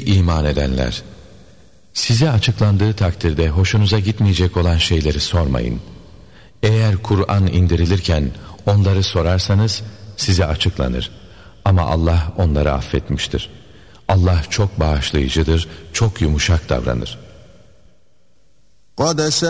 Ey iman edenler! Size açıklandığı takdirde hoşunuza gitmeyecek olan şeyleri sormayın. Eğer Kur'an indirilirken onları sorarsanız size açıklanır. Ama Allah onları affetmiştir. Allah çok bağışlayıcıdır, çok yumuşak davranır.